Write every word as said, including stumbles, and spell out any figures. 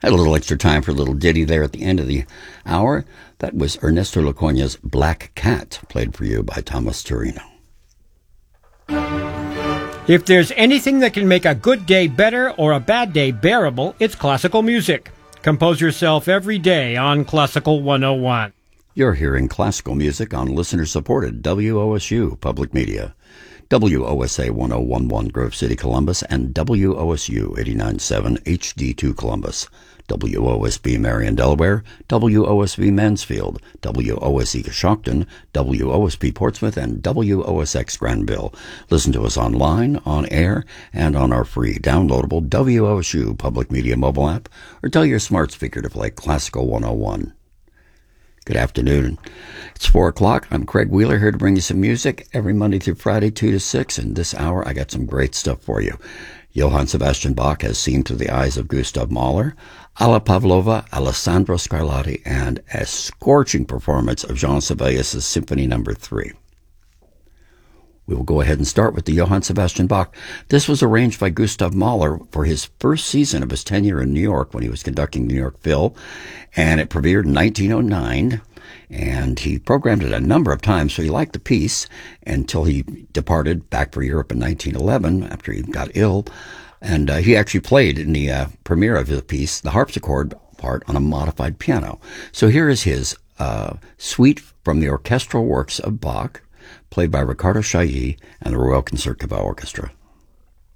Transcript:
Had a little extra time for a little ditty there at the end of the hour. That was Ernesto Lacoña's Black Cat, played for you by Thomas Turino. If there's anything that can make a good day better or a bad day bearable, it's classical music. Compose yourself every day on Classical one oh one. You're hearing classical music on listener-supported W O S U Public Media. W O S A one oh one one Grove City, Columbus, and W O S U eighty-nine point seven H D two Columbus. W O S B Marion, Delaware, W O S V Mansfield, W O S E Coshocton, W O S P Portsmouth, and W O S X Granville. Listen to us online, on air, and on our free downloadable W O S U Public Media mobile app, or tell your smart speaker to play Classical one oh one. Good afternoon. It's four o'clock. I'm Craig Wheeler here to bring you some music every Monday through Friday, two to six. And this hour, I got some great stuff for you. Johann Sebastian Bach as seen through the eyes of Gustav Mahler, Alla Pavlova, Alessandro Scarlatti, and a scorching performance of Jean Sibelius' Symphony Number three. We will go ahead and start with the Johann Sebastian Bach. This was arranged by Gustav Mahler for his first season of his tenure in New York when he was conducting New York Phil, and it premiered in nineteen oh nine, and he programmed it a number of times, so he liked the piece until he departed back for Europe in nineteen eleven after he got ill, and uh, he actually played in the uh, premiere of the piece the harpsichord part on a modified piano. So here is his uh, suite from the orchestral works of Bach, played by Riccardo Chailly and the Royal Concertgebouw Orchestra.